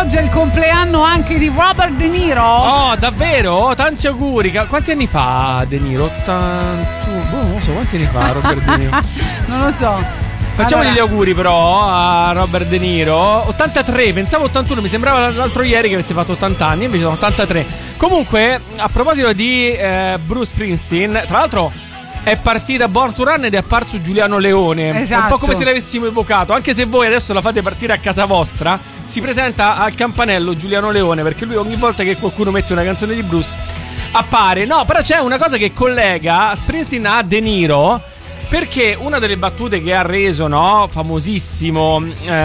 oggi è il compleanno anche di Robert De Niro. Oh, davvero? Tanti auguri. Quanti anni fa De Niro? 81. Non so quanti anni fa Robert De Niro. Non lo so. Facciamogli gli auguri però a Robert De Niro. 83, pensavo 81, mi sembrava l'altro ieri che avesse fatto 80 anni, invece sono 83. Comunque, a proposito di Bruce Springsteen, tra l'altro è partita Born to Run ed è apparso Giuliano Leone. Esatto. È un po' come se l'avessimo evocato, anche se voi adesso la fate partire a casa vostra. Si presenta al campanello Giuliano Leone, perché lui ogni volta che qualcuno mette una canzone di Bruce appare. No, però c'è una cosa che collega Springsteen a De Niro, perché una delle battute che ha reso, no, famosissimo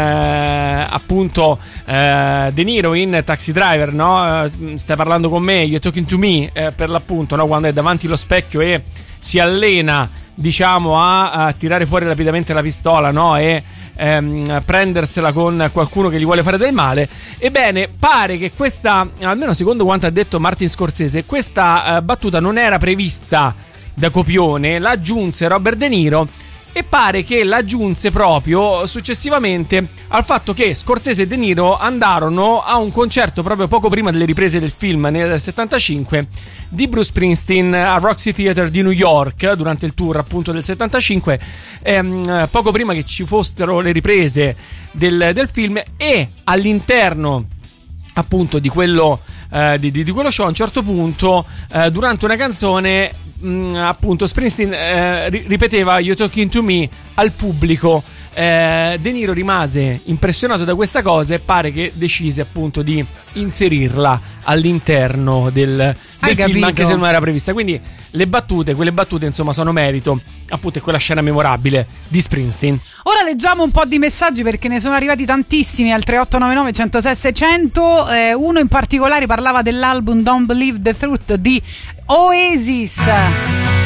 appunto De Niro in Taxi Driver, no, stai parlando con me, you're talking to me, per l'appunto, no, quando è davanti allo specchio e si allena, diciamo, a tirare fuori rapidamente la pistola, no, e prendersela con qualcuno che gli vuole fare del male. Ebbene, pare che questa, almeno secondo quanto ha detto Martin Scorsese, questa battuta non era prevista da copione, l'aggiunse Robert De Niro, e pare che l'aggiunse proprio successivamente al fatto che Scorsese e De Niro andarono a un concerto proprio poco prima delle riprese del film nel 75 di Bruce Springsteen a Roxy Theater di New York durante il tour appunto del 75, poco prima che ci fossero le riprese del film, e all'interno appunto di quello di quello show a un certo punto durante una canzone appunto Springsteen ripeteva "You're talking to me" al pubblico. De Niro rimase impressionato da questa cosa e pare che decise appunto di inserirla all'interno del film, anche se non era prevista. Quindi quelle battute insomma sono merito appunto di quella scena memorabile di Springsteen. Ora leggiamo un po' di messaggi perché ne sono arrivati tantissimi al 3899 106 600. Uno in particolare parlava dell'album Don't Believe the Truth di Oasis.